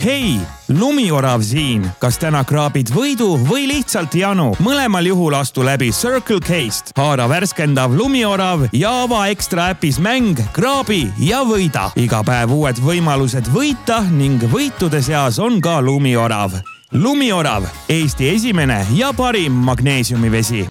Hei, lumiorav siin. Kas täna kraabid võidu või lihtsalt janu? Mõlemal juhul astu läbi Circle K'st. Haara värskendav lumiorav ja ava ekstra äpis mäng, kraabi ja võida. Iga päev uued võimalused võita ning võitude seas on ka lumiorav. Lumiorav, Eesti esimene ja parim magneesiumivesi.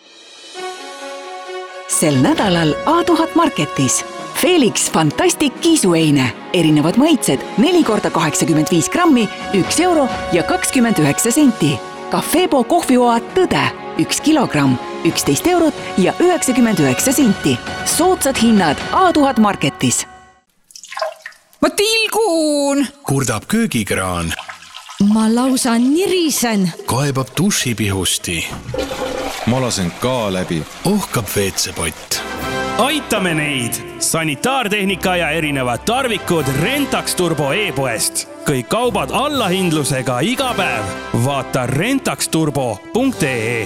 Sel nädalal A1000 Marketis. Felix Fantastic kiisueine. Erinevad maitsed 4x85 grammi, 1 euro ja 29 senti. Cafebo kohvioad Tõde, 1 kilogramm, 11 eurot ja 99 senti. Soodsad hinnad A1000 Marketis. Ma tilgun! Kurdab köögikraan. Ma lausa nirisen. Kaebab dušipihusti. Ma lasen ka läbi. Ohkab veetsepott. Aitame neid! Sanitaartehnika ja erinevad tarvikud Rentax Turbo e-poest. Kõik kaubad allahindlusega iga päev. Vaata rentaxturbo.ee.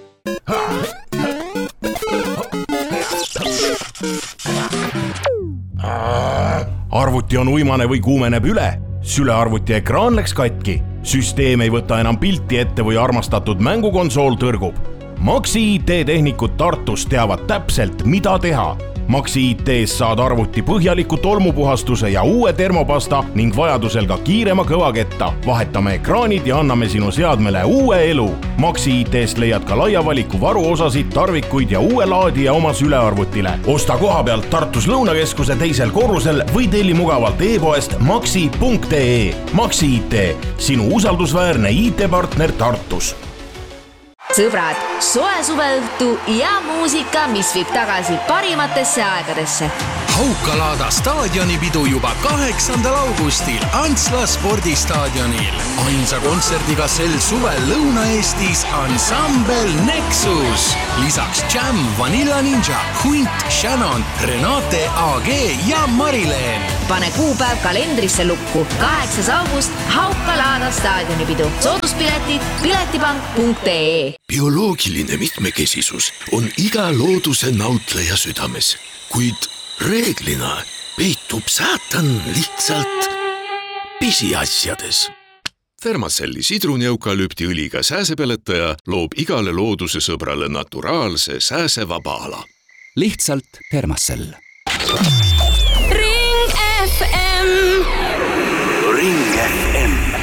Arvuti on uimane või kuumeneb üle. Sülearvuti ekraan läks katki. Süsteem ei võta enam pilti ette või armastatud mängukonsool tõrgub. Maxi IT-tehnikud Tartus teavad täpselt, mida teha. Maxi IT-s saad arvuti põhjaliku tolmupuhastuse ja uue termopasta ning vajadusel ka kiirema kõvaketta. Vahetame ekraanid ja anname sinu seadmele uue elu. Maxi IT-st leiad ka laia valiku varuosasid, tarvikuid ja uue laadija oma sülearvutile. Osta koha pealt Tartus Lõunakeskuse teisel korrusel või telli mugavalt e-poest maxi.ee. Maxi IT, sinu usaldusväärne IT-partner Tartus. Sõbrad, soe suveõhtu ja muusika, mis viib tagasi parimatesse aegadesse. Haukalaada staadionipidu juba 8. augustil Antsla spordistaadionil. Ainsa kontserdiga sel suvel Lõuna-Eestis ansambel Nexus. Lisaks Jam, Vanilla Ninja, Hunt, Shannon, Renate AG ja Marileen. Pane kuupäev kalendrisse lukku. 8. august Haukalaada staadionipidu. Sooduspiletid piletipank.ee. Bioloogiline mitmekesisus on iga looduse nautleja südames, kuid reeglina peitub saatan lihtsalt pisiasjades. Thermacelli sidruneukalüptiõliga sääsepeletaja loob igale looduse sõbrale naturaalse sääsevaba ala. Lihtsalt Thermacell. Ring FM. Ring FM.